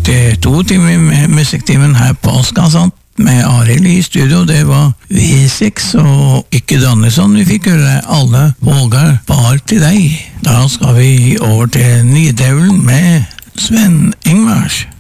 til 2 timer med musikktimen her på Skansant med Arild i studio. Det var V6 og Ikke Danielsson. Vi fikk høre Alle vågar bar til deg. Da skal vi over til Nidaulen med Sven Ingvars.